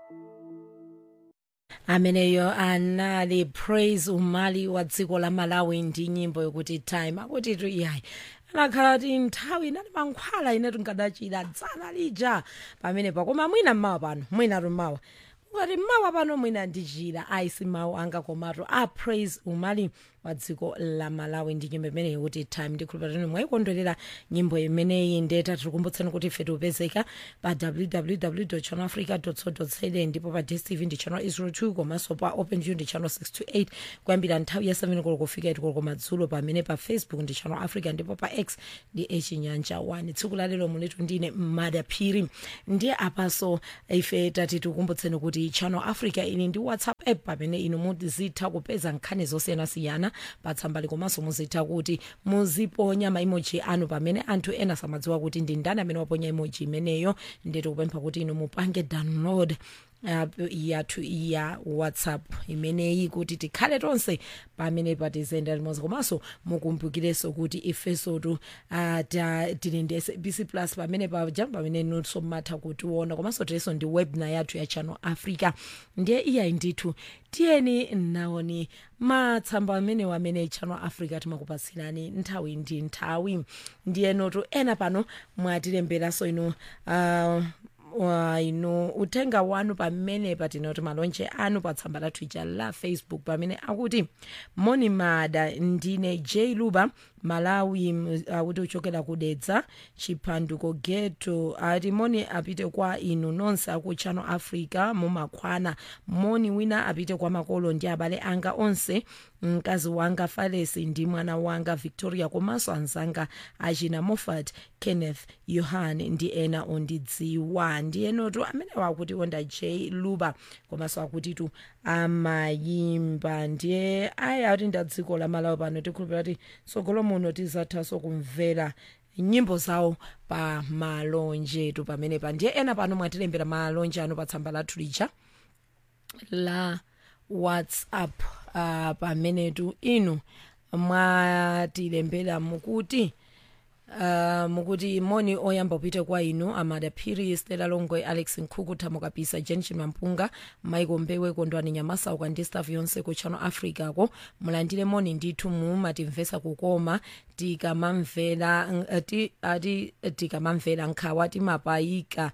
ameneyo anali Praise Umali wa dziko la Malawi ndi nyimbo yokuti time akuti tu iyayi anakhala ti nthawi inali mankhwala ine tingadachira dzana lija pamene pakoma mwina mmawa pano mwina rumawa ukati mmawa pano mwina ndichira aisi mawu anga komatu a Praise Umali wa dziko la Malawi ndi nyimbo imene yokuti time ndikhulupirira mwayikondwerera nyimbo imeneyi ndeta tikukumbutsani kuti ife tipezeka pa www.channelafrica.co.za ndipo pa DStv ndi channel 02 komanso pa OpenView ndi channel 628 kuyambira nthawi ya 7 koloko kufika 8 koloko madzulo pamene pa Facebook ndi channel Africa ndipo pa X ndi Chinyanja 1 tsiku la lero mulitu ndine Madaphiri ndiye apaso ife tati tikukumbutsani kuti channel Africa ili ndi WhatsApp app pamene inu muzitha kupeza nkhani zosiyanasiyana patsamba likomanso muzitha kuti muziponya maimoji anu pamene anthu ena samadziwa kuti ndi ndani amene waponya emoji imeneyo ndeti kupempha kuti inu mupange download yathu ya WhatsApp imeneyi kuti tikhale tonse pamene patizenda limodzi komanso mukumbukireso kuti ifeso tu tili ndi SABC Plus pamene pamene nunso matha kutiona komanso tileso ndi webinar yathu ya Channel Africa ndiye iyayi ndithu tiyeni naoni matsamba amene Channel Africa timakupatsirani nthawi ndi nthawi ndiye notu ena pano mwatilemberaso inu utenga wanu pamene patinoti malonje anu pa tsamba la Twitter la Facebook pamene akuti moni mada ndine J Luba Malawi kuti uchokera kudedza Chiphanduko Ghetto ati moni apite kwa inu nonse aku Channel Africa mumakhwana moni wina apite kwa makolo ndi abale anga onse mkazi wanga Falesi ndi mwana wanga Victoria komanso anzanga Ajina Moffat Kenneth Johan ndi ena ondidziwa ndiye noto amene wakuti onda J Luba komanso akuti tu amayimba ndiye aya kuti ndadziko la Malawi pano tikhulupira kuti sogolo muno tizathaso kumvera nyimbo zawo pa malonje tu pamene pa ndiye ena pano mwatilembera malonje anu pa tsamba la Twitter la WhatsApp pamene tu inu mwatilembera mukuti mukuti moni oyamba upite kwa inu Amadaphiri Stella Longwe Alex Nkhuku Thamo Kapisa Jenchi Mampunga Michael Mbewe Kondwani Nyamasa ukandi staff yonse ku Channel Africa ko mulandire moni ndithu mumatimvesa kukoma tikamamvera nkhawa timapayika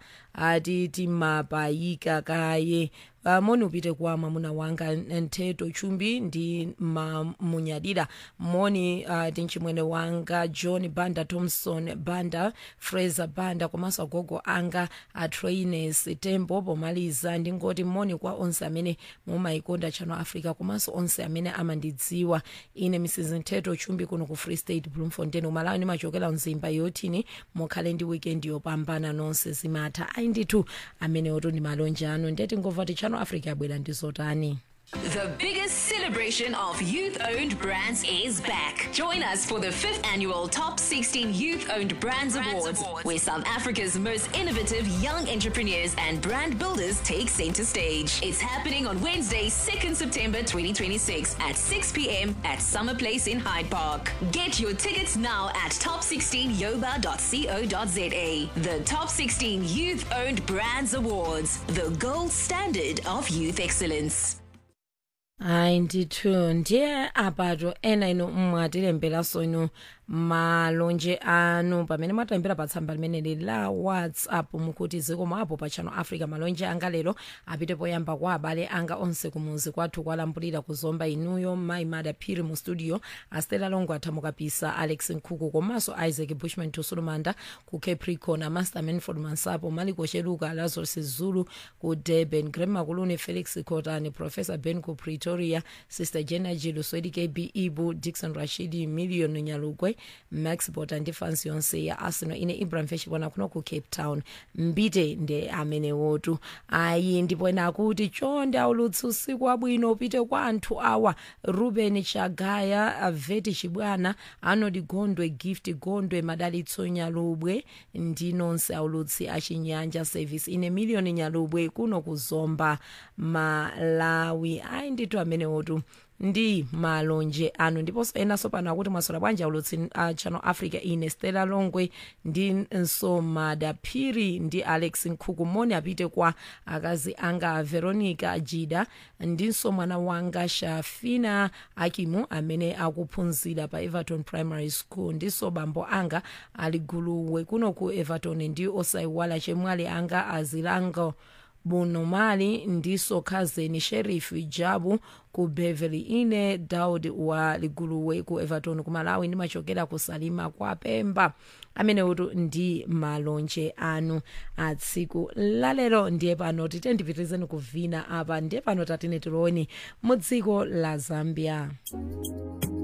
timapayika kaye moni upite kwa mwamuna wanga Ntheto Chumbi ndi munyadira moni tinchimwene wanga John Banda Thompson Banda Fraser Banda komanso agogo anga trainers Tembo pomaliza ndingoti moni kwa onse amene mumayikonda Channel Africa komanso onse amene amandidziwa ine Mrs Ntheto Chumbi kuno ku Free State Bloemfontein Malawi nimachokera mzimba yotini mukhale ndi weekend yopambana nonse zimatha ayi ndithu amene oto ndi malonje anu ndeti ngova ti Channel Africa yabwera ndizotani. The biggest celebration of youth-owned brands is back. Join us for the 5th annual Top 16 Youth-Owned Brands Awards, where South Africa's most innovative young entrepreneurs and brand builders take center stage. It's happening on Wednesday, 2nd September 2026 at 6 p.m. at Summer Place in Hyde Park. Get your tickets now at top16yoba.co.za. The Top 16 Youth-Owned Brands Awards, the gold standard of youth excellence. Ayi ndithu ndiye apato ena ino mwatilemberaso inu malonje anu pamene mwatambira pa tsamba limene la WhatsApp mukuti zikomo apo pa Channel Africa malonje anga lero apite poyamba kwa abale anga onse kumuzi kwathu kwalambulira kuzomba inuyo Mai Madaphiri mu studio Stella Longwe Thamo Kapisa Alex Nkhuku komanso Isaac Bushman Tusulumanda ku Capricorn Master Manford Mansapo Maliko Sheluka Lazarus Zulu ku Durban Grandma Kulune Felix Kotani Professor Ben ku Pretoria Sister Jenna Jilu Swedi KB Ibu Dixon Rashidi Million Nyalugwe Max Bota ndi fancy yonse ya Arsenal ine Ibrahim Feshibona kuno ku Cape Town mbite nde amene wotu ayi ndipo ena akuti chonde aulutsi usiku abwino upite kwa anthu awa Ruben Chagaya Aveti Chibwana Anodi Gondwe Gift Gondwe Madalitso Nyalubwe ndi nonse aulutsi achinyanja service ine Million Nyalubwe kuno kuzomba Malawi ayi ndithu amene wotu ndi malonje anu ndiponso enaso pano akuti mwasola bwanji aulutsi Channel Africa ine Stella Longwe ndi Nsomada Phiri ndi Alex Nkhuku moni apite kwa akazi anga Veronica Jida ndinso mwana wanga Shafina Akimu amene akuphunzira pa Everton Primary School ndiso bambo anga aliguluwe kuno ku Everton ndi osaiwala chemwali anga Azilango Bonomali ndiso khazeni Sheriff Jabu ku Beverly ine Daud wa liguluwe ku Everton ku Malawi ndimachokera ku Salima kwa Pemba amene utu ndi malonje anu atsiku lalero ndiye pano titendipitirizeni kuvina apa ndiye pano tatine tiloni mu dziko la Zambia.